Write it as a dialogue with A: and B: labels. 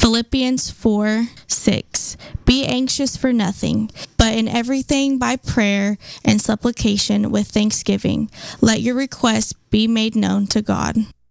A: Philippians 4:6. Be anxious for nothing, but in everything by prayer and supplication with thanksgiving, let your requests be made known to God.